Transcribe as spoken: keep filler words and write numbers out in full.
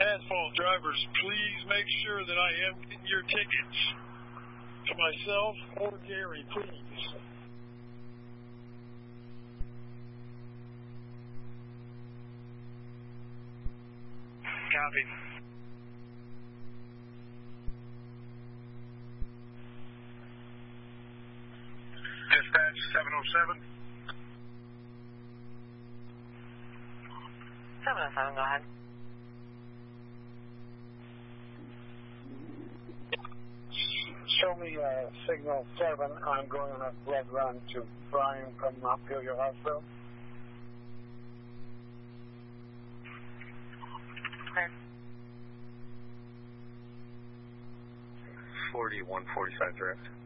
Asphalt drivers, please make sure that I am getting your tickets to myself or Gary, please. Copy. Dispatch seven oh seven. seven oh seven, go ahead. Show me uh, signal seven. I'm going on a blood run to Brian from Montpelier Hospital. Okay. forty-one forty-five direct.